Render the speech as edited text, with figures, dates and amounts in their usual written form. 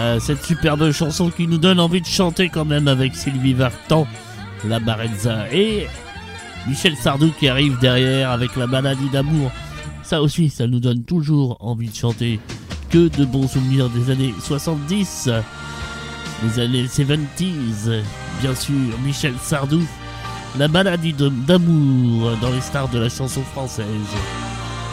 cette superbe chanson qui nous donne envie de chanter quand même avec Sylvie Vartan, la Barezza, et Michel Sardou qui arrive derrière avec la maladie d'amour. Ça aussi, ça nous donne toujours envie de chanter. Que de bons souvenirs des années 70, les années 70s, bien sûr, Michel Sardou, la maladie d'amour dans les stars de la chanson française.